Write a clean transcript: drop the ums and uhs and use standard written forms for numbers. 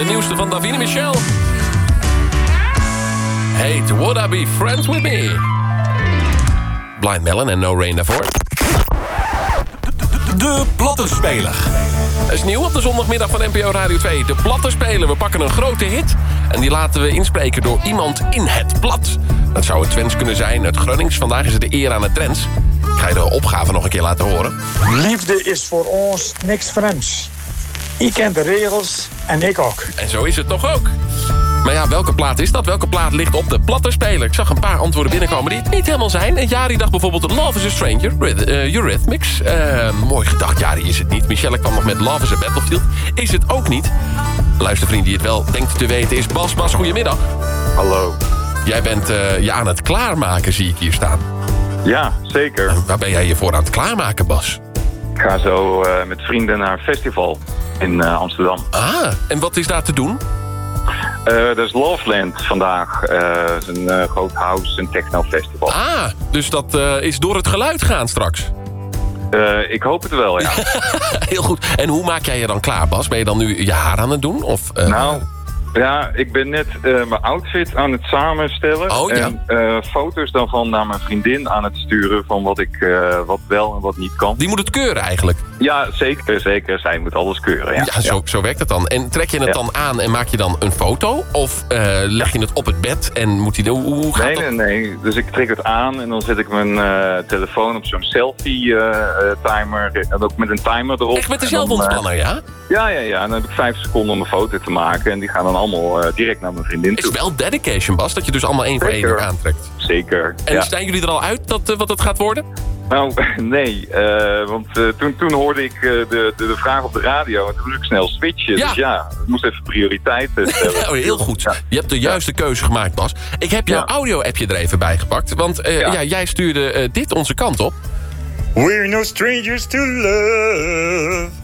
De nieuwste van Davina Michel. Heet Would I Be Friends With Me? Blind Melon en No Rain daarvoor. De Plattenspeler. Dat is nieuw op de zondagmiddag van NPO Radio 2. De Plattenspeler. We pakken een grote hit. En die laten we inspreken door iemand in het plat. Dat zou het Twents kunnen zijn, het Gronings. Vandaag is het de eer aan het Drents. Ik ga je de opgave nog een keer laten horen. Liefde is voor ons niks vreemds. Ik ken de regels en ik ook. En zo is het toch ook. Maar ja, welke plaat is dat? Welke plaat ligt op de Plattenspeler? Ik zag een paar antwoorden binnenkomen die het niet helemaal zijn. En Jari dacht bijvoorbeeld Love is a Stranger, Eurythmics. Mooi gedacht, Jari is het niet. Michelle kwam nog met Love is a Battlefield. Is het ook niet. Luistervriend die het wel denkt te weten is Bas. Bas, goedemiddag. Hallo. Jij bent je aan het klaarmaken, zie ik hier staan. Ja, zeker. Waar ben jij je voor aan het klaarmaken, Bas? Ik ga zo met vrienden naar een festival in Amsterdam. Ah, en wat is daar te doen? Dat is Loveland vandaag. Het is een groot house- en techno-festival. Ah, dus dat is door het geluid gaan straks. Ik hoop het wel, ja. Heel goed. En hoe maak jij je dan klaar, Bas? Ben je dan nu je haar aan het doen? Of, Nou, ja, ik ben net mijn outfit aan het samenstellen. Oh, ja. En foto's daarvan naar mijn vriendin aan het sturen van wat wel en wat niet kan. Die moet het keuren eigenlijk. Ja, zeker. Zij moet alles keuren, ja. Ja, zo werkt het dan. En trek je het dan aan en maak je dan een foto? Of leg je het op het bed en moet hij... Hoe gaat dat? Nee. Dus ik trek het aan en dan zet ik mijn telefoon op zo'n selfie-timer. En ook met een timer erop. Echt met de zelfontspanner, ja? Ja. En dan heb ik 5 seconden om een foto te maken. En die gaan dan allemaal direct naar mijn vriendin toe. Het is wel dedication, Bas, dat je dus allemaal één voor één aantrekt. Zeker. En zijn jullie er al uit wat het gaat worden? Nou, nee. Want toen hoorde ik de vraag op de radio. En toen moest ik snel switchen. Ja. Dus ja, ik moest even prioriteit stellen. Oh, heel goed. Ja. Je hebt de juiste keuze gemaakt, Bas. Ik heb jouw audio-appje er even bij gepakt. Want jij stuurde dit onze kant op. We're no strangers to love.